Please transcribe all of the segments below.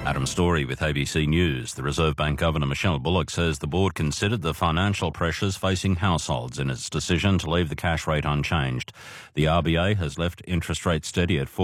Adam Story with ABC News. The Reserve Bank Governor Michelle Bullock says the board considered the financial pressures facing households in its decision to leave the cash rate unchanged. The RBA has left interest rates steady at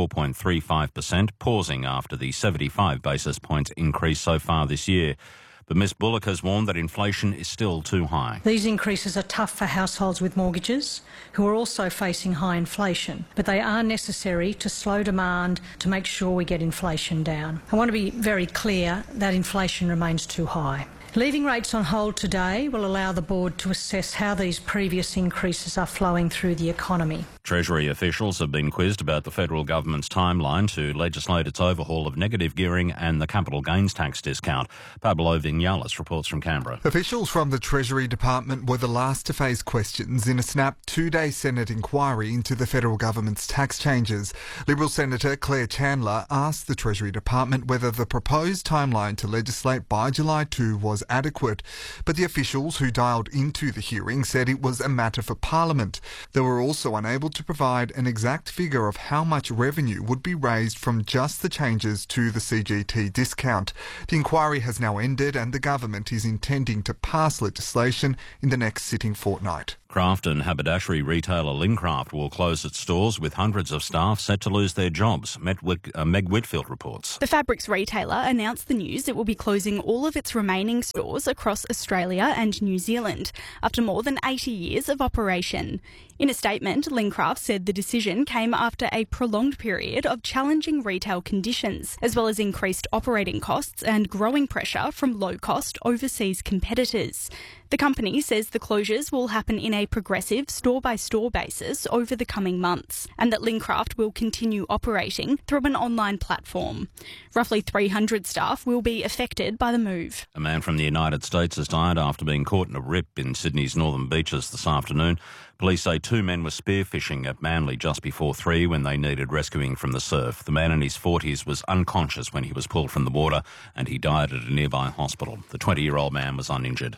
4.35%, pausing after the 75 basis points increase so far this year. But Ms Bullock has warned that inflation is still too high. These increases are tough for households with mortgages who are also facing high inflation, but they are necessary to slow demand to make sure we get inflation down. I want to be very clear that inflation remains too high. Leaving rates on hold today will allow the board to assess how these previous increases are flowing through the economy. Treasury officials have been quizzed about the federal government's timeline to legislate its overhaul of negative gearing and the capital gains tax discount. Pablo Vinales reports from Canberra. Officials from the Treasury Department were the last to face questions in a snap two-day Senate inquiry into the federal government's tax changes. Liberal Senator Claire Chandler asked the Treasury Department whether the proposed timeline to legislate by July 2 was adequate, but the officials who dialed into the hearing said it was a matter for Parliament. They were also unable to provide an exact figure of how much revenue would be raised from just the changes to the CGT discount. The inquiry has now ended and the government is intending to pass legislation in the next sitting fortnight. Craft and haberdashery retailer Lincraft will close its stores with hundreds of staff set to lose their jobs. Meg Whitfield reports. The fabrics retailer announced the news it will be closing all of its remaining stores across Australia and New Zealand after more than 80 years of operation. In a statement, Lincraft said the decision came after a prolonged period of challenging retail conditions, as well as increased operating costs and growing pressure from low-cost overseas competitors. The company says the closures will happen in a progressive store-by-store basis over the coming months, and that Lincraft will continue operating through an online platform. Roughly 300 staff will be affected by the move. A man from the United States has died after being caught in a rip in Sydney's northern beaches this afternoon. Police say two men were spearfishing at Manly just before 3 when they needed rescuing from the surf. The man in his 40s was unconscious when he was pulled from the water and he died at a nearby hospital. The 20-year-old man was uninjured.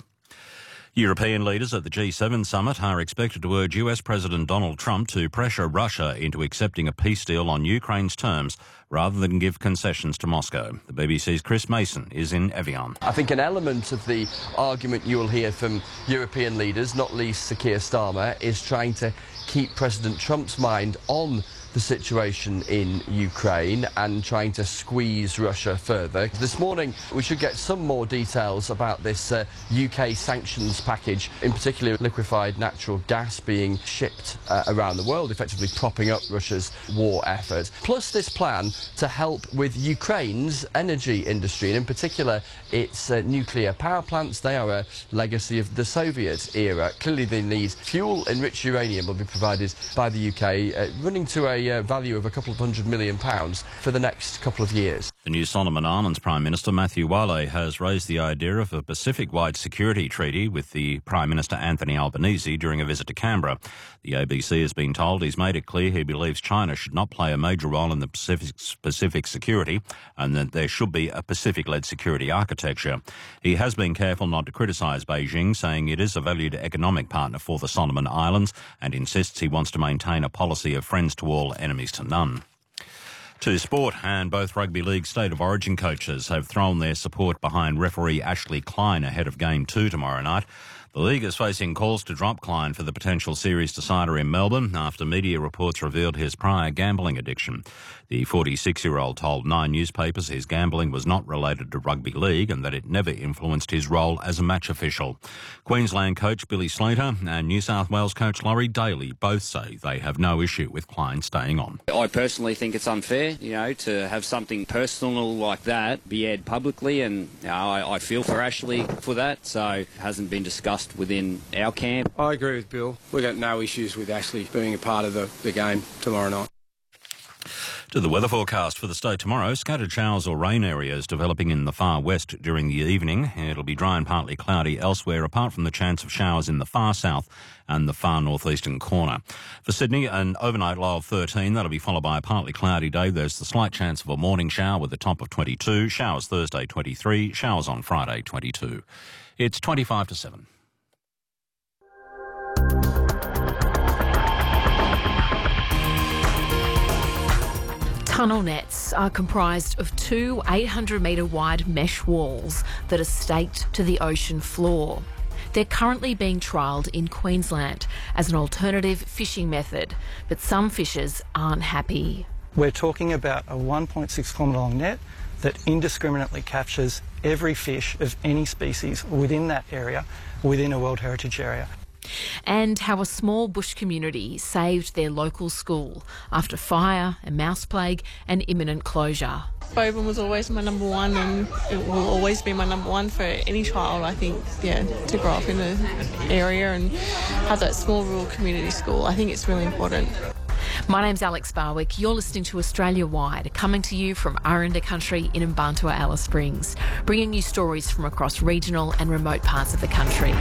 European leaders at the G7 summit are expected to urge US President Donald Trump to pressure Russia into accepting a peace deal on Ukraine's terms rather than give concessions to Moscow. The BBC's Chris Mason is in Evian. I think an element of the argument you will hear from European leaders, not least Sir Keir Starmer, is trying to keep President Trump's mind on the situation in Ukraine and trying to squeeze Russia further. This morning we should get some more details about this UK sanctions package, in particular liquefied natural gas being shipped around the world, effectively propping up Russia's war effort. Plus this plan to help with Ukraine's energy industry, and in particular its nuclear power plants. They are a legacy of the Soviet era. Clearly they need fuel. Enriched uranium will be provided by the UK, running to a value of a couple of £100 million for the next couple of years. The new Solomon Islands Prime Minister Matthew Wale has raised the idea of a Pacific-wide security treaty with the Prime Minister Anthony Albanese during a visit to Canberra. The ABC has been told he's made it clear he believes China should not play a major role in the Pacific security and that there should be a Pacific-led security architecture. He has been careful not to criticise Beijing, saying it is a valued economic partner for the Solomon Islands and insists he wants to maintain a policy of friends to all, enemies to none. To sport, and both rugby league state of origin coaches have thrown their support behind referee Ashley Klein ahead of Game 2 tomorrow night. The league is facing calls to drop Klein for the potential series decider in Melbourne after media reports revealed his prior gambling addiction. The 46-year-old told 9 newspapers his gambling was not related to rugby league and that it never influenced his role as a match official. Queensland coach Billy Slater and New South Wales coach Laurie Daly both say they have no issue with Klein staying on. I personally think it's unfair, to have something personal like that be aired publicly, and I feel for Ashley for that, so it hasn't been discussed within our camp. I agree with Bill. We've got no issues with Ashley being a part of the game tomorrow night. To the weather forecast for the state tomorrow, scattered showers or rain areas developing in the far west during the evening. It'll be dry and partly cloudy elsewhere, apart from the chance of showers in the far south and the far northeastern corner. For Sydney, an overnight low of 13. That'll be followed by a partly cloudy day. There's the slight chance of a morning shower with a top of 22. Showers Thursday, 23. Showers on Friday, 22. It's 25 to 7. Tunnel nets are comprised of two 800-metre wide mesh walls that are staked to the ocean floor. They're currently being trialled in Queensland as an alternative fishing method, but some fishers aren't happy. We're talking about a 1.6 kilometre long net that indiscriminately captures every fish of any species within that area, within a World Heritage Area. And how a small bush community saved their local school after fire, a mouse plague and imminent closure. Boban was always my number one, and it will always be my number one for any child, I think, to grow up in the area and have that small rural community school. I think it's really important. My name's Alex Barwick. You're listening to Australia Wide, coming to you from Aranda Country in Mbantua, Alice Springs, bringing you stories from across regional and remote parts of the country.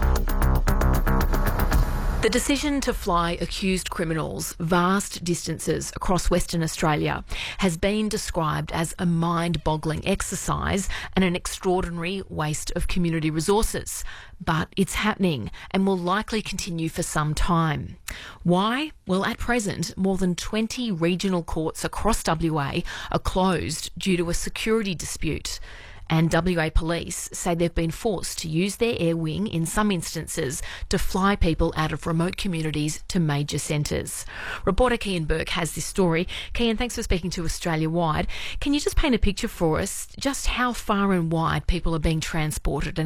The decision to fly accused criminals vast distances across Western Australia has been described as a mind-boggling exercise and an extraordinary waste of community resources. But it's happening and will likely continue for some time. Why? Well, at present, more than 20 regional courts across WA are closed due to a security dispute. And WA Police say they've been forced to use their air wing in some instances to fly people out of remote communities to major centres. Reporter Kian Burke has this story. Kian, thanks for speaking to Australia Wide. Can you just paint a picture for us just how far and wide people are being transported and